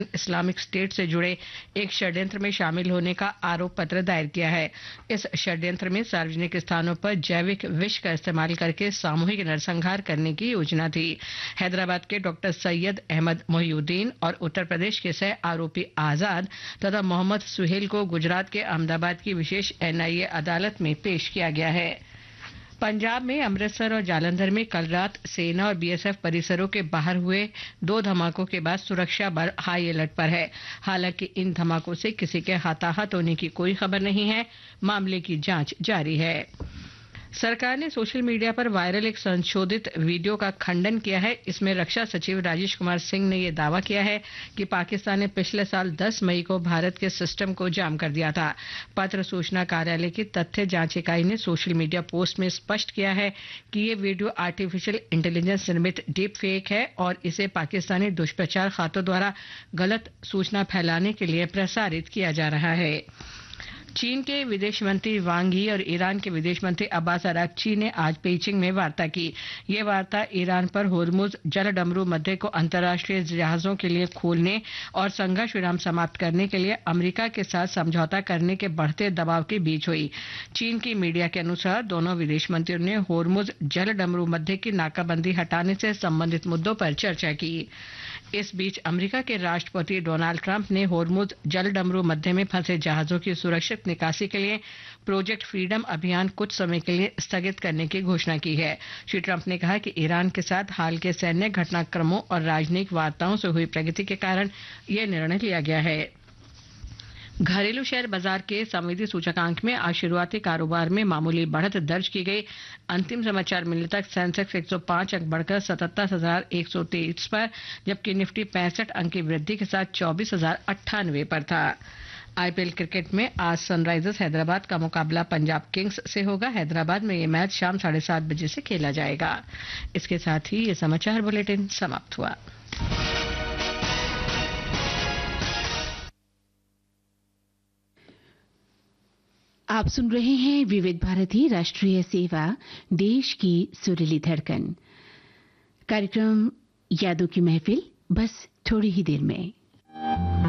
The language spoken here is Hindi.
इस्लामिक स्टेट से जुड़े एक षड्यंत्र में शामिल होने का आरोप पत्र दायर किया है। इस षड्यंत्र में सार्वजनिक स्थानों पर जैविक विष का इस्तेमाल करके सामूहिक नरसंहार करने की योजना थी। हैदराबाद के डॉक्टर सैयद अहमद मोहिउद्दीन और उत्तर प्रदेश के सह आरोपी आजाद तथा मोहम्मद सुहेल को गुजरात के अहमदाबाद की विशेष एनआईए अदालत में पेश किया गया है। पंजाब में अमृतसर और जालंधर में कल रात सेना और बीएसएफ परिसरों के बाहर हुए 2 धमाकों के बाद सुरक्षा बल हाई अलर्ट पर है। हालांकि इन धमाकों से किसी के हताहत होने की कोई खबर नहीं है। मामले की जांच जारी है। सरकार ने सोशल मीडिया पर वायरल एक संशोधित वीडियो का खंडन किया है। इसमें रक्षा सचिव राजेश कुमार सिंह ने यह दावा किया है कि पाकिस्तान ने पिछले साल 10 मई को भारत के सिस्टम को जाम कर दिया था। पत्र सूचना कार्यालय की तथ्य जांच इकाई ने सोशल मीडिया पोस्ट में स्पष्ट किया है कि ये वीडियो आर्टिफिशियल इंटेलिजेंस निर्मित डीप फेक है और इसे पाकिस्तानी दुष्प्रचार खातों द्वारा गलत सूचना फैलाने के लिए प्रसारित किया जा रहा है। चीन के विदेश मंत्री वांग यी और ईरान के विदेश मंत्री अब्बास अरागची ने आज पेइचिंग में वार्ता की। ये वार्ता ईरान पर होर्मुज जलडमरू मध्य को अंतर्राष्ट्रीय जहाजों के लिए खोलने और संघर्ष विराम समाप्त करने के लिए अमेरिका के साथ समझौता करने के बढ़ते दबाव के बीच हुई। चीन की मीडिया के अनुसार दोनों विदेश मंत्रियों ने होर्मुज जलडमरू मध्य की नाकाबंदी हटाने से संबंधित मुद्दों पर चर्चा की। इस बीच अमेरिका के राष्ट्रपति डोनाल्ड ट्रंप ने होर्मुज जलडमरू मध्य में फंसे जहाजों की सुरक्षित निकासी के लिए प्रोजेक्ट फ्रीडम अभियान कुछ समय के लिए स्थगित करने की घोषणा की है। श्री ट्रंप ने कहा कि ईरान के साथ हाल के सैन्य घटनाक्रमों और राजनयिक वार्ताओं से हुई प्रगति के कारण यह निर्णय लिया गया है। घरेलू शेयर बाजार के संवेदी सूचकांक में आज शुरुआती कारोबार में मामूली बढ़त दर्ज की गई। अंतिम समाचार मिलने तक सेंसेक्स 105 अंक बढ़कर 77,123 पर, जबकि निफ्टी 65 अंक की वृद्धि के साथ 24,098 पर था। आईपीएल क्रिकेट में आज सनराइजर्स हैदराबाद का मुकाबला पंजाब किंग्स से होगा। हैदराबाद में ये मैच शाम 7:30 बजे से खेला जाएगा। इसके साथ ही ये समाचार बुलेटिन समाप्त हुआ। आप सुन रहे हैं विविध भारती राष्ट्रीय सेवा, देश की सुरीली धड़कन। कार्यक्रम यादों की महफिल बस थोड़ी ही देर में।